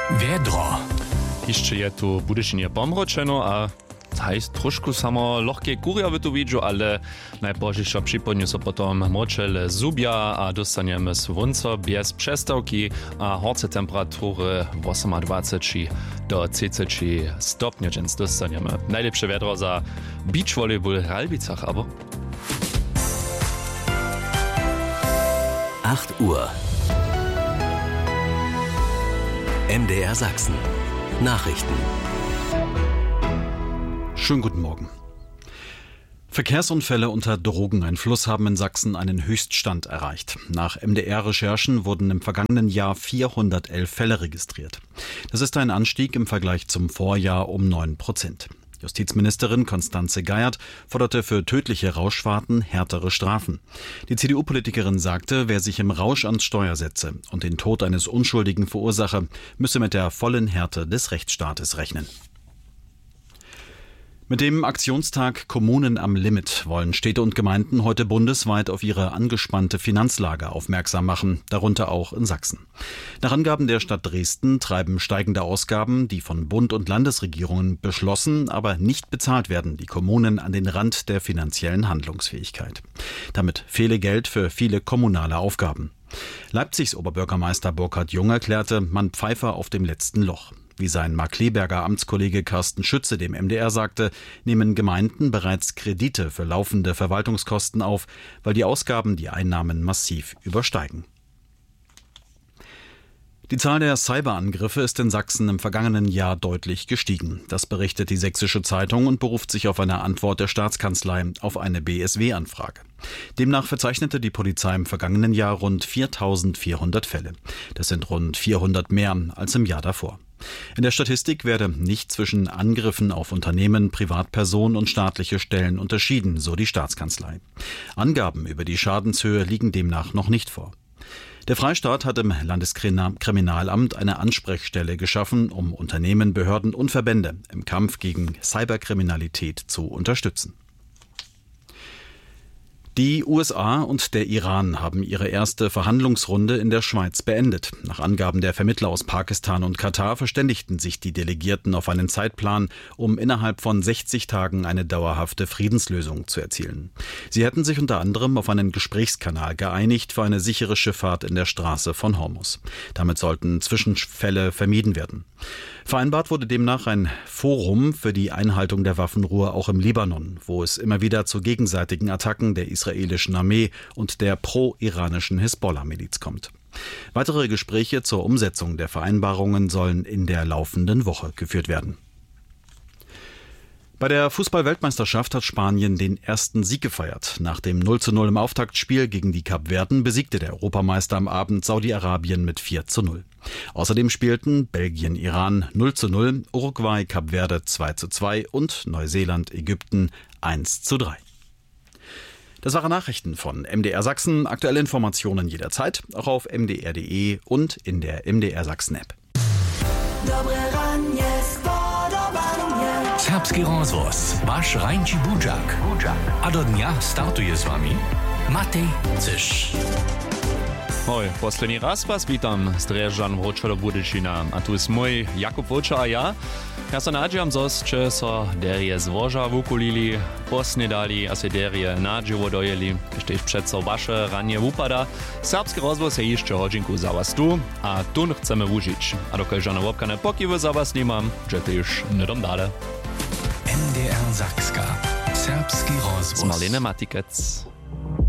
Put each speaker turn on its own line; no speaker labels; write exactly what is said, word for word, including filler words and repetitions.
Wiedro.
Jeszcze je tu Budyšinie pomročeno a hajs trošku samo lohkie kurjawy tu widzę, ale najpożejsza przypomnę so potom moczele zubia a dostaniemy słońce bez przestawki a horce temperatury dwadzieścia do trzydziestu stopni, więc dostaniemy najlepsze wiadro za beach volleyball w Ralbicach, aber
acht Uhr. M D R Sachsen. Nachrichten.
Schönen guten Morgen. Verkehrsunfälle unter Drogeneinfluss haben in Sachsen einen Höchststand erreicht. Nach M D R-Recherchen wurden im vergangenen Jahr vierhundertelf Fälle registriert. Das ist ein Anstieg im Vergleich zum Vorjahr um neun Prozent. Justizministerin Constanze Geiert forderte für tödliche Rauschfahrten härtere Strafen. Die C D U-Politikerin sagte, wer sich im Rausch ans Steuer setze und den Tod eines Unschuldigen verursache, müsse mit der vollen Härte des Rechtsstaates rechnen. Mit dem Aktionstag Kommunen am Limit wollen Städte und Gemeinden heute bundesweit auf ihre angespannte Finanzlage aufmerksam machen, darunter auch in Sachsen. Nach Angaben der Stadt Dresden treiben steigende Ausgaben, die von Bund und Landesregierungen beschlossen, aber nicht bezahlt werden, die Kommunen an den Rand der finanziellen Handlungsfähigkeit. Damit fehle Geld für viele kommunale Aufgaben. Leipzigs Oberbürgermeister Burkhard Jung erklärte, man pfeife auf dem letzten Loch. Wie sein Markkleeberger Amtskollege Carsten Schütze dem M D R sagte, nehmen Gemeinden bereits Kredite für laufende Verwaltungskosten auf, weil die Ausgaben die Einnahmen massiv übersteigen. Die Zahl der Cyberangriffe ist in Sachsen im vergangenen Jahr deutlich gestiegen. Das berichtet die Sächsische Zeitung und beruft sich auf eine Antwort der Staatskanzlei auf eine B S W-Anfrage. Demnach verzeichnete die Polizei im vergangenen Jahr rund viertausendvierhundert Fälle. Das sind rund vierhundert mehr als im Jahr davor. In der Statistik werde nicht zwischen Angriffen auf Unternehmen, Privatpersonen und staatliche Stellen unterschieden, so die Staatskanzlei. Angaben über die Schadenshöhe liegen demnach noch nicht vor. Der Freistaat hat im Landeskriminalamt eine Ansprechstelle geschaffen, um Unternehmen, Behörden und Verbände im Kampf gegen Cyberkriminalität zu unterstützen. Die U S A und der Iran haben ihre erste Verhandlungsrunde in der Schweiz beendet. Nach Angaben der Vermittler aus Pakistan und Katar verständigten sich die Delegierten auf einen Zeitplan, um innerhalb von sechzig Tagen eine dauerhafte Friedenslösung zu erzielen. Sie hätten sich unter anderem auf einen Gesprächskanal geeinigt für eine sichere Schifffahrt in der Straße von Hormuz. Damit sollten Zwischenfälle vermieden werden. Vereinbart wurde demnach ein Forum für die Einhaltung der Waffenruhe auch im Libanon, wo es immer wieder zu gegenseitigen Attacken der israelischen Armee und der pro-iranischen Hisbollah-Miliz kommt. Weitere Gespräche zur Umsetzung der Vereinbarungen sollen in der laufenden Woche geführt werden. Bei der Fußball-Weltmeisterschaft hat Spanien den ersten Sieg gefeiert. Nach dem null zu null im Auftaktspiel gegen die Kapverden besiegte der Europameister am Abend Saudi-Arabien mit vier zu null. Außerdem spielten Belgien-Iran null zu null, Uruguay-Kapverde zwei zu zwei und Neuseeland-Ägypten eins zu drei. Das waren Nachrichten von M D R Sachsen. Aktuelle Informationen jederzeit, auch auf m d r punkt d e und in der M D R Sachsen-App.
Serbski rozvoz, vaš Rajnči Budžak. A do dnia startuje s vami Matej Cyš.
Hoj, poslední raz vás vítam z Driežan Vročola Budyšina. A tu je môj Jakub Voča a ja. Ja sa nadžiam zos, že sa derie zvoža vukulili, posnedali a se derie nadživo dojeli, keďže predsa vaše ranie upada. Serbski rozvoz je ešte hodinku za vás tu a tu chceme užiť. A dokiaľ žana vopkane pokive za vás nemám, že tiež nedom dále.
M D R Sachska. Serbski rozvoz.
Z Marlene Matikec.